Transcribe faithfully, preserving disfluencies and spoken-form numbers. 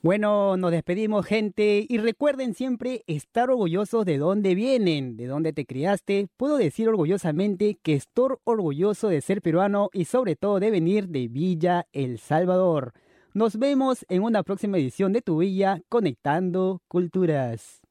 Bueno, nos despedimos, gente, y recuerden siempre estar orgullosos de dónde vienen, de dónde te criaste. Puedo decir orgullosamente que estoy orgulloso de ser peruano y sobre todo de venir de Villa El Salvador. Nos vemos en una próxima edición de Tu Villa Conectando Culturas.